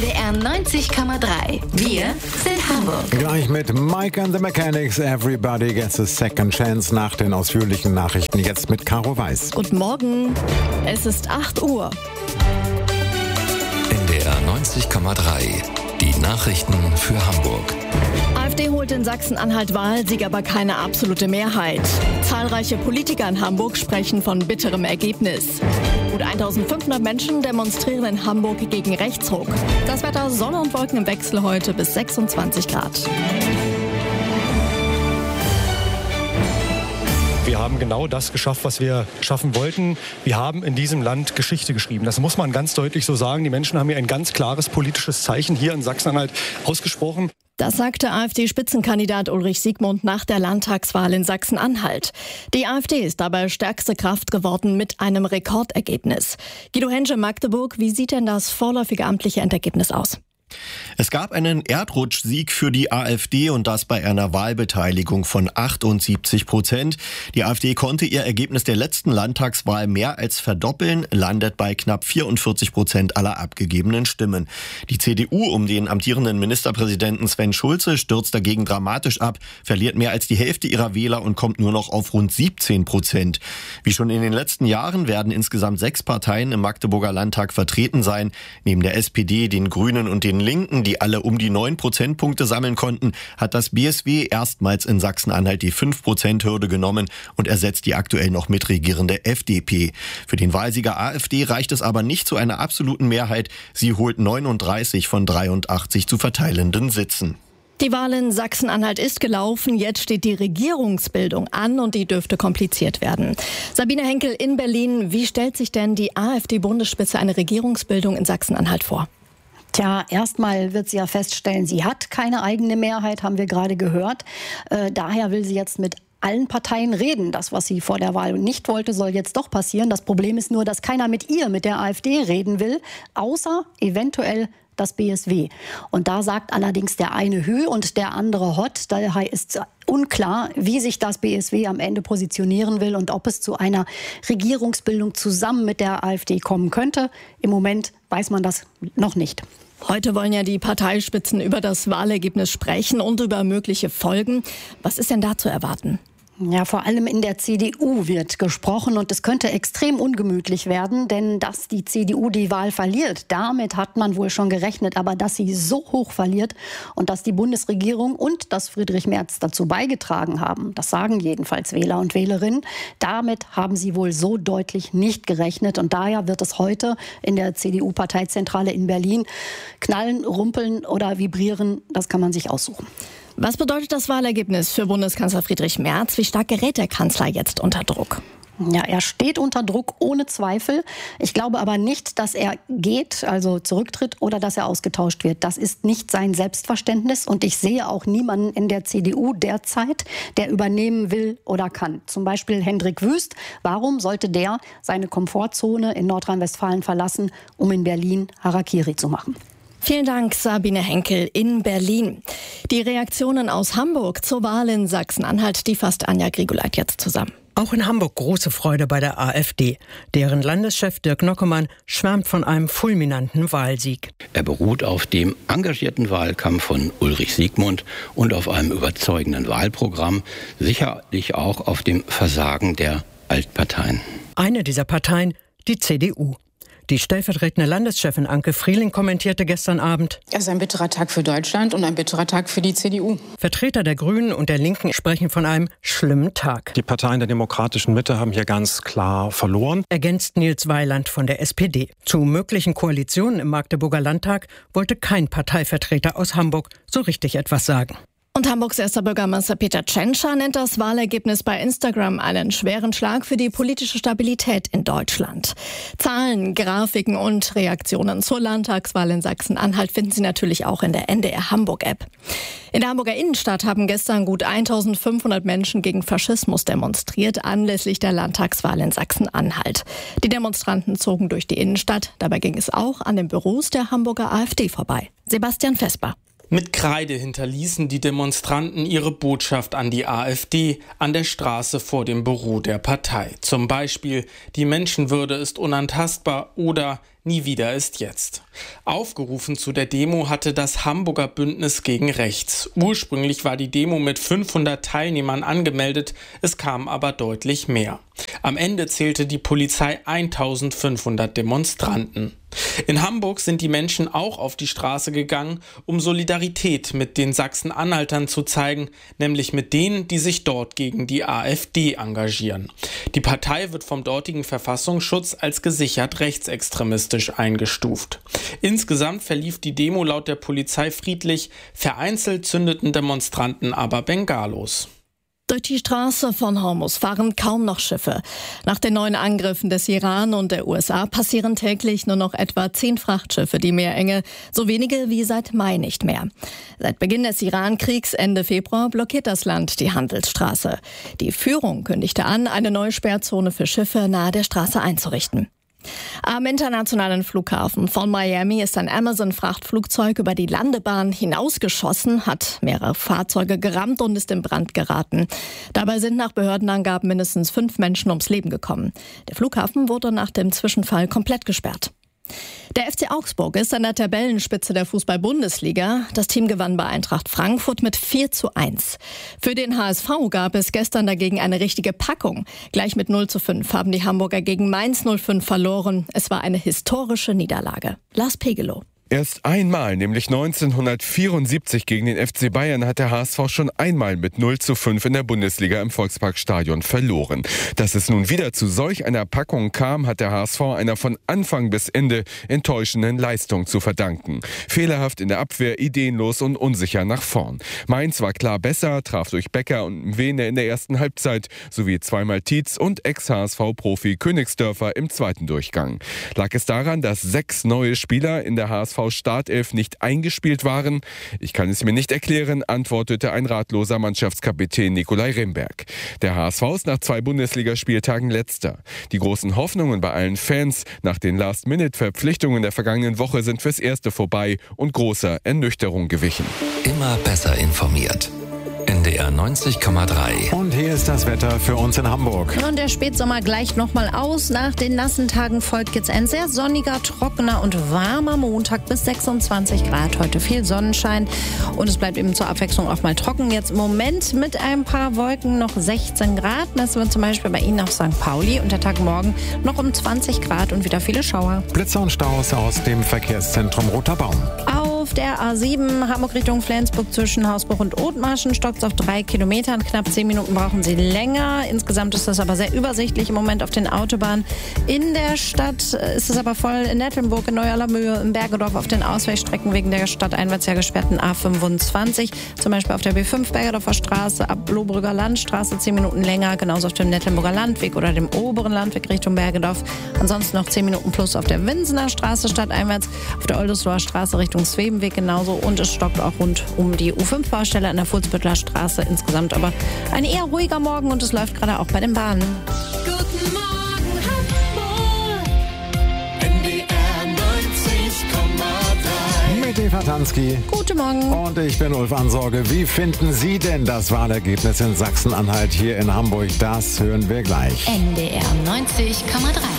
NDR 90,3. Wir sind Hamburg. Gleich mit Mike and the Mechanics. Everybody gets a second chance nach den ausführlichen Nachrichten. Jetzt mit Caro Weiß. Guten Morgen. Es ist 8 Uhr. NDR 90,3. Die Nachrichten für Hamburg. AfD holt in Sachsen-Anhalt Wahlsieg, aber keine absolute Mehrheit. Zahlreiche Politiker in Hamburg sprechen von bitterem Ergebnis. Gut 1500 Menschen demonstrieren in Hamburg gegen Rechtsruck. Das Wetter: Sonne und Wolken im Wechsel heute bis 26 Grad. Wir haben genau das geschafft, was wir schaffen wollten. Wir haben in diesem Land Geschichte geschrieben. Das muss man ganz deutlich so sagen. Die Menschen haben hier ein ganz klares politisches Zeichen hier in Sachsen-Anhalt ausgesprochen. Das sagte AfD-Spitzenkandidat Ulrich Siegmund nach der Landtagswahl in Sachsen-Anhalt. Die AfD ist dabei stärkste Kraft geworden mit einem Rekordergebnis. Guido Hensche, Magdeburg, wie sieht denn das vorläufige amtliche Endergebnis aus? Es gab einen Erdrutschsieg für die AfD und das bei einer Wahlbeteiligung von 78%. Die AfD konnte ihr Ergebnis der letzten Landtagswahl mehr als verdoppeln, landet bei knapp 44% aller abgegebenen Stimmen. Die CDU um den amtierenden Ministerpräsidenten Sven Schulze stürzt dagegen dramatisch ab, verliert mehr als die Hälfte ihrer Wähler und kommt nur noch auf rund 17%. Wie schon in den letzten Jahren werden insgesamt 6 Parteien im Magdeburger Landtag vertreten sein. Neben der SPD, den Grünen und den Linken, die alle um die 9 Prozentpunkte sammeln konnten, hat das BSW erstmals in Sachsen-Anhalt die 5%-Hürde genommen und ersetzt die aktuell noch mitregierende FDP. Für den Wahlsieger AfD reicht es aber nicht zu einer absoluten Mehrheit. Sie holt 39 von 83 zu verteilenden Sitzen. Die Wahl in Sachsen-Anhalt ist gelaufen, jetzt steht die Regierungsbildung an und die dürfte kompliziert werden. Sabine Henkel in Berlin, wie stellt sich denn die AfD-Bundesspitze eine Regierungsbildung in Sachsen-Anhalt vor? Tja, erstmal wird sie ja feststellen, sie hat keine eigene Mehrheit, haben wir gerade gehört. Daher will sie jetzt mit allen Parteien reden. Das, was sie vor der Wahl nicht wollte, soll jetzt doch passieren. Das Problem ist nur, dass keiner mit der AfD reden will, außer eventuell das BSW. Und da sagt allerdings der eine Hü und der andere Hott. Daher ist unklar, wie sich das BSW am Ende positionieren will und ob es zu einer Regierungsbildung zusammen mit der AfD kommen könnte. Im Moment weiß man das noch nicht. Heute wollen ja die Parteispitzen über das Wahlergebnis sprechen und über mögliche Folgen. Was ist denn da zu erwarten? Ja, vor allem in der CDU wird gesprochen und es könnte extrem ungemütlich werden, denn dass die CDU die Wahl verliert, damit hat man wohl schon gerechnet, aber dass sie so hoch verliert und dass die Bundesregierung und dass Friedrich Merz dazu beigetragen haben, das sagen jedenfalls Wähler und Wählerinnen, damit haben sie wohl so deutlich nicht gerechnet und daher wird es heute in der CDU-Parteizentrale in Berlin knallen, rumpeln oder vibrieren, das kann man sich aussuchen. Was bedeutet das Wahlergebnis für Bundeskanzler Friedrich Merz? Wie stark gerät der Kanzler jetzt unter Druck? Ja, er steht unter Druck, ohne Zweifel. Ich glaube aber nicht, dass er geht, also zurücktritt oder dass er ausgetauscht wird. Das ist nicht sein Selbstverständnis und ich sehe auch niemanden in der CDU derzeit, der übernehmen will oder kann. Zum Beispiel Hendrik Wüst. Warum sollte der seine Komfortzone in Nordrhein-Westfalen verlassen, um in Berlin Harakiri zu machen? Vielen Dank, Sabine Henkel in Berlin. Die Reaktionen aus Hamburg zur Wahl in Sachsen-Anhalt, die fasst Anja Grigoleit jetzt zusammen. Auch in Hamburg große Freude bei der AfD. Deren Landeschef Dirk Nockemann schwärmt von einem fulminanten Wahlsieg. Er beruht auf dem engagierten Wahlkampf von Ulrich Siegmund und auf einem überzeugenden Wahlprogramm, sicherlich auch auf dem Versagen der Altparteien. Eine dieser Parteien, die CDU. Die stellvertretende Landeschefin Anke Frieling kommentierte gestern Abend: Es ist ein bitterer Tag für Deutschland und ein bitterer Tag für die CDU. Vertreter der Grünen und der Linken sprechen von einem schlimmen Tag. Die Parteien der demokratischen Mitte haben hier ganz klar verloren. Ergänzt Nils Weiland von der SPD. Zu möglichen Koalitionen im Magdeburger Landtag wollte kein Parteivertreter aus Hamburg so richtig etwas sagen. Und Hamburgs erster Bürgermeister Peter Tschentscher nennt das Wahlergebnis bei Instagram einen schweren Schlag für die politische Stabilität in Deutschland. Zahlen, Grafiken und Reaktionen zur Landtagswahl in Sachsen-Anhalt finden Sie natürlich auch in der NDR Hamburg-App. In der Hamburger Innenstadt haben gestern gut 1500 Menschen gegen Faschismus demonstriert, anlässlich der Landtagswahl in Sachsen-Anhalt. Die Demonstranten zogen durch die Innenstadt. Dabei ging es auch an den Büros der Hamburger AfD vorbei. Sebastian Vesper. Mit Kreide hinterließen die Demonstranten ihre Botschaft an die AfD an der Straße vor dem Büro der Partei. Zum Beispiel: Die Menschenwürde ist unantastbar oder Nie wieder ist jetzt. Aufgerufen zu der Demo hatte das Hamburger Bündnis gegen Rechts. Ursprünglich war die Demo mit 500 Teilnehmern angemeldet, es kamen aber deutlich mehr. Am Ende zählte die Polizei 1500 Demonstranten. In Hamburg sind die Menschen auch auf die Straße gegangen, um Solidarität mit den Sachsen-Anhaltern zu zeigen, nämlich mit denen, die sich dort gegen die AfD engagieren. Die Partei wird vom dortigen Verfassungsschutz als gesichert rechtsextremistisch eingestuft. Insgesamt verlief die Demo laut der Polizei friedlich, vereinzelt zündeten Demonstranten aber Bengalos. Durch die Straße von Hormuz fahren kaum noch Schiffe. Nach den neuen Angriffen des Iran und der USA passieren täglich nur noch etwa 10 Frachtschiffe die Meerenge, so wenige wie seit Mai nicht mehr. Seit Beginn des Iran-Kriegs Ende Februar blockiert das Land die Handelsstraße. Die Führung kündigte an, eine neue Sperrzone für Schiffe nahe der Straße einzurichten. Am internationalen Flughafen von Miami ist ein Amazon-Frachtflugzeug über die Landebahn hinausgeschossen, hat mehrere Fahrzeuge gerammt und ist in Brand geraten. Dabei sind nach Behördenangaben mindestens 5 Menschen ums Leben gekommen. Der Flughafen wurde nach dem Zwischenfall komplett gesperrt. Der FC Augsburg ist an der Tabellenspitze der Fußball-Bundesliga. Das Team gewann bei Eintracht Frankfurt mit 4:1. Für den HSV gab es gestern dagegen eine richtige Packung. Gleich mit 0:5 haben die Hamburger gegen Mainz 05 verloren. Es war eine historische Niederlage. Lars Pegelow. Erst einmal, nämlich 1974 gegen den FC Bayern, hat der HSV schon einmal mit 0:5 in der Bundesliga im Volksparkstadion verloren. Dass es nun wieder zu solch einer Packung kam, hat der HSV einer von Anfang bis Ende enttäuschenden Leistung zu verdanken. Fehlerhaft in der Abwehr, ideenlos und unsicher nach vorn. Mainz war klar besser, traf durch Becker und Wehne in der ersten Halbzeit, sowie zweimal Tietz und Ex-HSV-Profi Königsdörfer im zweiten Durchgang. Lag es daran, dass 6 neue Spieler in der HSV-Startelf nicht eingespielt waren? Ich kann es mir nicht erklären, antwortete ein ratloser Mannschaftskapitän Nikolai Remberg. Der HSV ist nach 2 Bundesligaspieltagen Letzter. Die großen Hoffnungen bei allen Fans nach den Last-Minute-Verpflichtungen der vergangenen Woche sind fürs Erste vorbei und großer Ernüchterung gewichen. Immer besser informiert. NDR 90,3. Und hier ist das Wetter für uns in Hamburg. Und der Spätsommer gleicht nochmal aus. Nach den nassen Tagen folgt jetzt ein sehr sonniger, trockener und warmer Montag bis 26 Grad. Heute viel Sonnenschein und es bleibt eben zur Abwechslung auch mal trocken. Jetzt im Moment mit ein paar Wolken noch 16 Grad. Das wird zum Beispiel bei Ihnen auf St. Pauli und der Tag morgen noch um 20 Grad und wieder viele Schauer. Blitzer und Staus aus dem Verkehrszentrum Roter Baum. Auf der A7 Hamburg Richtung Flensburg zwischen Hausbruch und Othmarschen stockt es auf 3 Kilometern. Knapp 10 Minuten brauchen Sie länger. Insgesamt ist das aber sehr übersichtlich im Moment auf den Autobahnen. In der Stadt ist es aber voll in Nettelnburg, in Neu-Allermöhe, in Bergedorf auf den Ausweichstrecken wegen der stadteinwärts ja gesperrten A25. Zum Beispiel auf der B5 Bergedorfer Straße ab Lohbrügger Landstraße 10 Minuten länger. Genauso auf dem Nettelnburger Landweg oder dem oberen Landweg Richtung Bergedorf. Ansonsten noch 10 Minuten plus auf der Winsener Straße stadteinwärts. Auf der Oldesloher Straße Richtung Svebenweg genauso. Und es stockt auch rund um die U5-Baustelle an der Fuhlsbüttler Straße. Insgesamt aber ein eher ruhiger Morgen und es läuft gerade auch bei den Bahnen. Guten Morgen Hamburg, NDR 90,3. Mit Eva Tansky. Guten Morgen. Und ich bin Ulf Ansorge. Wie finden Sie denn das Wahlergebnis in Sachsen-Anhalt hier in Hamburg? Das hören wir gleich. NDR 90,3.